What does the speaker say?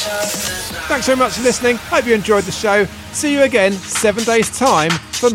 Thanks very much for listening. Hope you enjoyed the show. See you again 7 days' time for